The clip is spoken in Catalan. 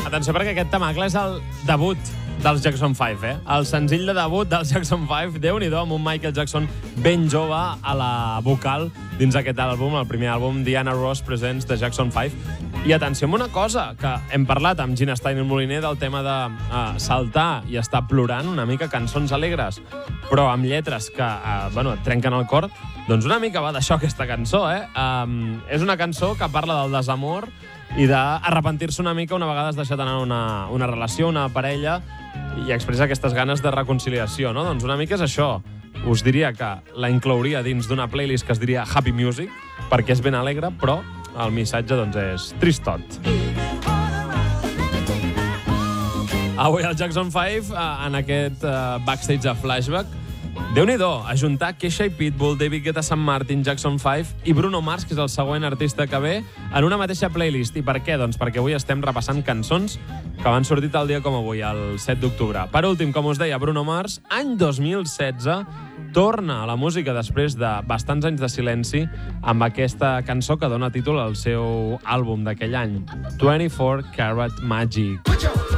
atenció, perquè aquest temacle és el debut dels Jackson 5, El senzill de debut dels Jackson 5, Déu-n'hi-do, amb un Michael Jackson ben jove a la vocal dins aquest àlbum, el primer àlbum, Diana Ross Presents de Jackson 5. I atenció amb una cosa, que hem parlat amb Gina Steiner Moliner del tema de saltar i estar plorant una mica cançons alegres, però amb lletres que, et trenquen el cor. Doncs una mica va d'això aquesta cançó, És una cançó que parla del desamor i d'arrepentir-se una mica una vegada has deixat anar una relació, una parella, i expressa aquestes ganes de reconciliació, no? Doncs una mica és això. Us diria que la inclouria dins d'una playlist que es diria Happy Music, perquè és ben alegre, però el missatge doncs, és tristot. Avui el Jackson 5, en aquest backstage de Flashback, Déu-n'hi-do, ajuntar Kesha i Pitbull, David Guetta, San Martin, Jackson 5 i Bruno Mars, que és el següent artista que ve, en una mateixa playlist. I per què? Doncs perquè avui estem repassant cançons que van sortir tal dia com avui, el 7 d'octubre. Per últim, com us deia, Bruno Mars, any 2016, torna a la música després de bastants anys de silenci amb aquesta cançó que dona títol al seu àlbum d'aquell any, 24 Karat Magic.